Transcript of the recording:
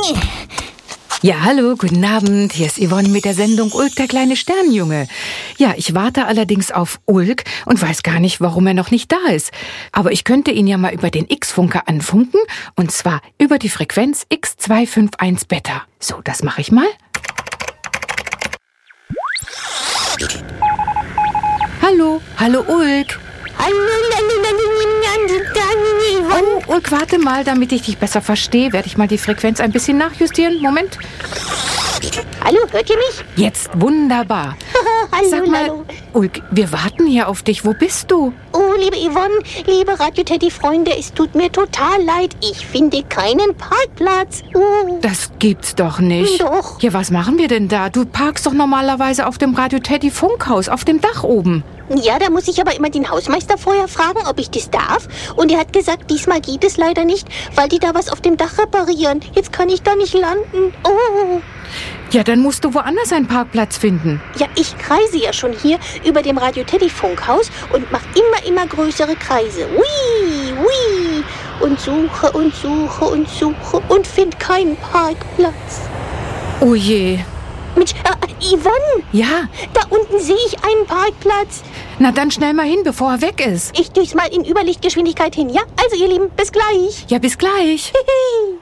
Ja, hallo, guten Abend. Hier ist Yvonne mit der Sendung Ulk, der kleine Sternjunge. Ja, ich warte allerdings auf Ulk und weiß gar nicht, warum er noch nicht da ist. Aber ich könnte ihn ja mal über den X-Funker anfunken, und zwar über die Frequenz X251 Beta. So, das mache ich mal. Hallo Ulk. Oh, Ulk, warte mal, damit ich dich besser verstehe, werde ich mal die Frequenz ein bisschen nachjustieren. Moment. Hallo, hört ihr mich? Jetzt wunderbar. Hallo, Sag mal, hallo. Ulk, wir warten hier auf dich. Wo bist du? Oh, liebe Yvonne, liebe Radio-Teddy-Freunde, es tut mir total leid. Ich finde keinen Parkplatz. Das gibt's doch nicht. Doch. Ja, was machen wir denn da? Du parkst doch normalerweise auf dem Radio-Teddy-Funkhaus, auf dem Dach oben. Ja, da muss ich aber immer den Hausmeister vorher fragen, ob ich das darf. Und er hat gesagt, diesmal geht es leider nicht, weil die da was auf dem Dach reparieren. Jetzt kann ich da nicht landen. Oh. Ja, dann musst du woanders einen Parkplatz finden. Ja, ich kreise ja schon hier über dem Radio-Teddy-Funkhaus und mache immer größere Kreise. Ui, ui. Und suche und finde keinen Parkplatz. Oh je. Mensch, Yvonne, Ja, da unten sehe ich einen Parkplatz. na dann schnell mal hin, bevor er weg ist. Ich durchs mal in Überlichtgeschwindigkeit hin, ja? Also ihr Lieben, bis gleich. Ja, bis gleich. Hihi.